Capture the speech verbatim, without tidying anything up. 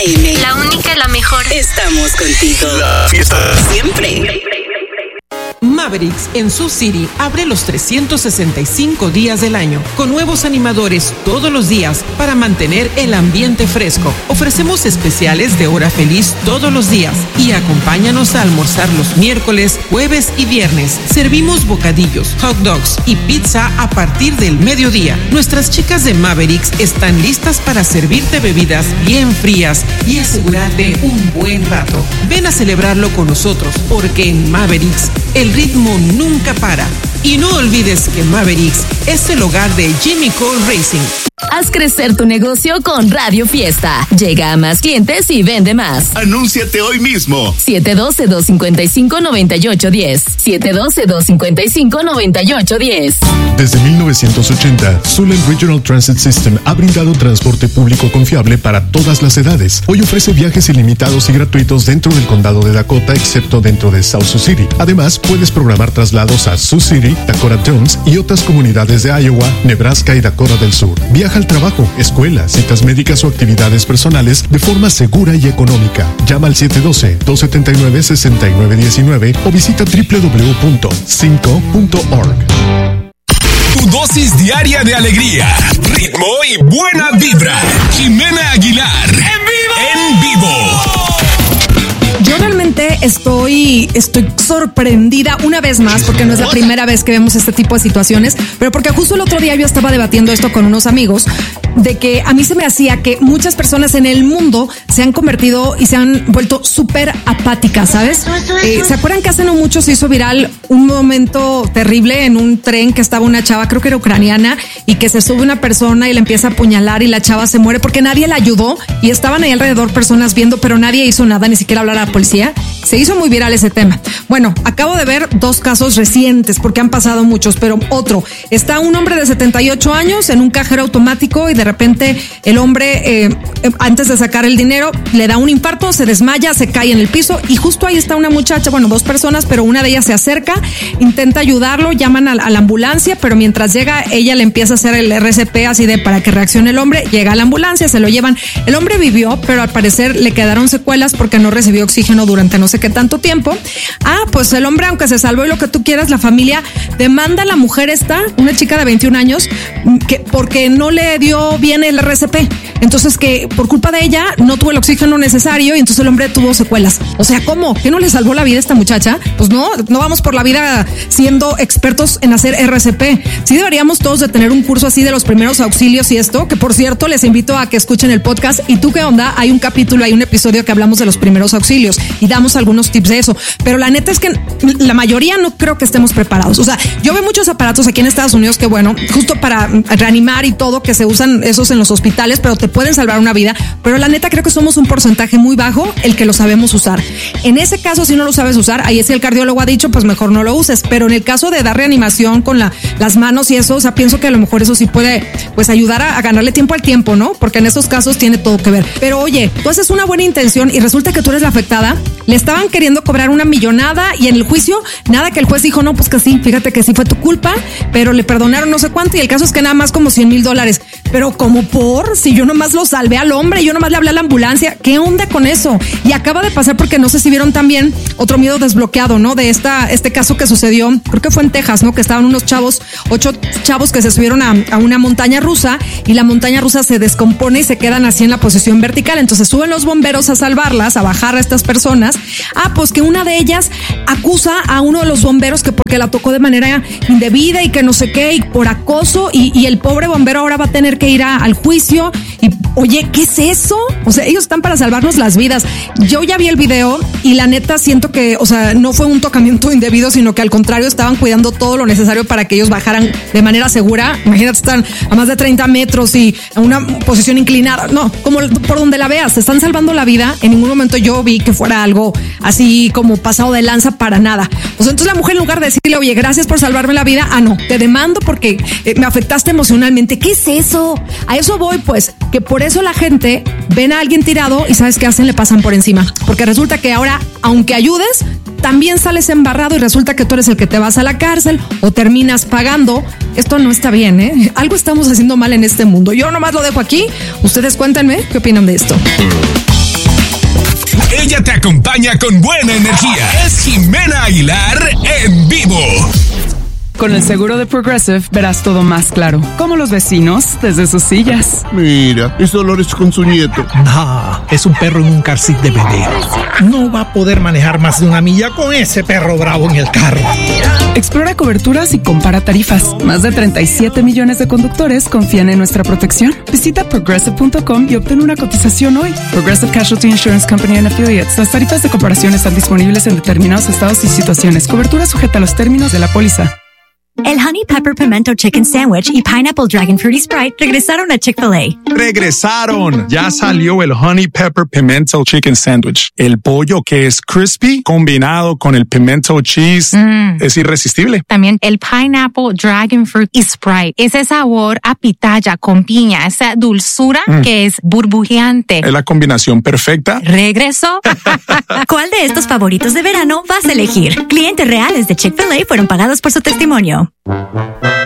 M. La única, la mejor. Estamos contigo. La fiesta. Siempre. Mavericks en Sioux City abre los trescientos sesenta y cinco días del año con nuevos animadores todos los días para mantener el ambiente fresco. Ofrecemos especiales de hora feliz todos los días y acompáñanos a almorzar los miércoles, jueves y viernes. Servimos bocadillos, hot dogs y pizza a partir del mediodía. Nuestras chicas de Mavericks están listas para servirte bebidas bien frías y asegurarte un buen rato. Ven a celebrarlo con nosotros porque en Mavericks el ritmo nunca para. Y no olvides que Mavericks es el hogar de Jimmy Cole Racing. Haz crecer tu negocio con Radio Fiesta. Llega a más clientes y vende más. Anúnciate hoy mismo. siete uno dos, dos cinco cinco, nueve ocho uno cero. siete uno dos, dos cinco cinco, nueve ocho uno cero. Desde mil novecientos ochenta, Sulen Regional Transit System ha brindado transporte público confiable para todas las edades. Hoy ofrece viajes ilimitados y gratuitos dentro del condado de Dakota, excepto dentro de South Sioux City. Además, puedes programar traslados a Sioux City, Dakota Jones y otras comunidades de Iowa, Nebraska y Dakota del Sur. Viaja al trabajo, escuela, citas médicas o actividades personales de forma segura y económica. Llama al siete uno dos, dos siete nueve, seis nueve uno nueve o visita doble u doble u doble u punto cinco punto org. Tu dosis diaria de alegría, ritmo y buena vibra. Jimena Aguilar. ¡En vivo! ¡En vivo! Yo realmente estoy, estoy sorprendida una vez más, porque no es la primera vez que vemos este tipo de situaciones, pero porque justo el otro día yo estaba debatiendo esto con unos amigos, de que a mí se me hacía que muchas personas en el mundo se han convertido y se han vuelto súper apáticas, ¿sabes? Eh, ¿Se acuerdan que hace no mucho se hizo viral un momento terrible en un tren que estaba una chava, creo que era ucraniana, y que se sube una persona y le empieza a apuñalar y la chava se muere porque nadie la ayudó y estaban ahí alrededor personas viendo, pero nadie hizo nada, ni siquiera hablar a la policía? Se hizo muy viral ese tema. Bueno, acabo de ver dos casos recientes porque han pasado muchos, pero otro. Está un hombre de setenta y ocho años en un cajero automático y de repente el hombre, eh, antes de sacar el dinero, le da un infarto, se desmaya, se cae en el piso y justo ahí está una muchacha, bueno, dos personas, pero una de ellas se acerca, intenta ayudarlo, llaman a, a la ambulancia, pero mientras llega, ella le empieza a hacer el R C P así de para que reaccione el hombre, llega a la ambulancia, se lo llevan. El hombre vivió, pero al parecer le quedaron secuelas porque no recibió oxígeno durante no sé qué tanto tiempo. Ah, pues el hombre, aunque se salvó y lo que tú quieras, la familia demanda a la mujer esta, una chica de veintiún años, que porque no le dio bien el R C P. Entonces que por culpa de ella no tuvo el oxígeno necesario y entonces el hombre tuvo secuelas. O sea, ¿cómo? ¿Que no le salvó la vida a esta muchacha? Pues no, no vamos por la vida siendo expertos en hacer R C P. Sí deberíamos todos de tener un curso así de los primeros auxilios y esto, que por cierto les invito a que escuchen el podcast. ¿Y tú qué onda? Hay un capítulo, hay un episodio que hablamos de los primeros auxilios y damos algunos tips de eso. Pero la neta es que la mayoría no creo que estemos preparados. O sea, yo veo muchos aparatos aquí en Estados Unidos que bueno, justo para reanimar y todo, que se usan esos en los hospitales, pero te pueden salvar una vida. Pero la neta creo que somos un porcentaje muy bajo el que lo sabemos usar. En ese caso, si no lo sabes usar, ahí es el cardiólogo ha dicho, pues mejor no lo uses. Pero en el caso de dar reanimación con la, las manos y eso, o sea, pienso que a lo mejor eso sí puede, pues ayudar a, a ganarle tiempo al tiempo, ¿no? Porque en esos casos tiene todo que ver. Pero oye, tú haces una buena intención y resulta que tú eres la afectada. Le estaban queriendo cobrar una millonada y en el juicio, nada, que el juez dijo, no, pues que sí, fíjate que sí fue tu culpa, pero le perdonaron no sé cuánto y el caso es que nada más como cien mil dólares. Pero como por, si yo nomás lo salvé al hombre, yo nomás le hablé a la ambulancia, ¿qué onda con eso? Y acaba de pasar porque no sé si vieron también otro miedo desbloqueado, ¿no? De esta, este caso que sucedió, creo que fue en Texas, ¿no? Que estaban unos chavos, ocho chavos que se subieron a, a una montaña rusa y la montaña rusa se descompone y se quedan así en la posición vertical. Entonces suben los bomberos a salvarlas, a bajar a estas personas. Ah, pues que una de ellas acusa a uno de los bomberos que porque la tocó de manera indebida y que no sé qué, y por acoso, y, y el pobre bombero ahora va a tener que ir a, al juicio. Y oye, ¿qué es eso? O sea, ellos están para salvarnos las vidas. Yo ya vi el video y la neta siento que, o sea, no fue un tocamiento indebido, sino que al contrario estaban cuidando todo lo necesario para que ellos bajaran de manera segura. Imagínate, están a más de treinta metros y en una posición inclinada. No, como por donde la veas, se están salvando la vida. En ningún momento yo vi que fuera algo así como pasado de lanza, para nada. O sea, entonces la mujer, en lugar de decirle, oye, gracias por salvarme la vida, ah, no, te demando porque eh, me afectaste emocionalmente. ¿Qué es eso? A eso voy, pues, que por eso la gente ven a alguien tirado y ¿sabes qué hacen? Le pasan por encima. Porque resulta que ahora, aunque ayudes, también sales embarrado y resulta que tú eres el que te vas a la cárcel o terminas pagando. Esto no está bien, ¿eh? Algo estamos haciendo mal en este mundo. Yo nomás lo dejo aquí. Ustedes cuéntenme qué opinan de esto. acompaña con buena energía. Es Jimena Aguilar en vivo. Con el seguro de Progressive verás todo más claro, como los vecinos desde sus sillas. Mira, es Dolores con su nieto. No, es un perro en un car seat de bebé. No va a poder manejar más de una milla con ese perro bravo en el carro. Explora coberturas y compara tarifas. Más de treinta y siete millones de conductores confían en nuestra protección. Visita progressive punto com y obtén una cotización hoy. Progressive Casualty Insurance Company and Affiliates. Las tarifas de comparación están disponibles en determinados estados y situaciones. Cobertura sujeta a los términos de la póliza. El Honey Pepper Pimento Chicken Sandwich y Pineapple Dragon Fruity Sprite regresaron a Chick-fil-A. ¡Regresaron! Ya salió el Honey Pepper Pimento Chicken Sandwich. El pollo que es crispy combinado con el pimento cheese mm. es irresistible. También el Pineapple Dragon Fruit y Sprite. Ese sabor a pitaya con piña, esa dulzura mm. que es burbujeante. Es la combinación perfecta. ¿Regresó? ¿Cuál de estos favoritos de verano vas a elegir? Clientes reales de Chick-fil-A fueron pagados por su testimonio.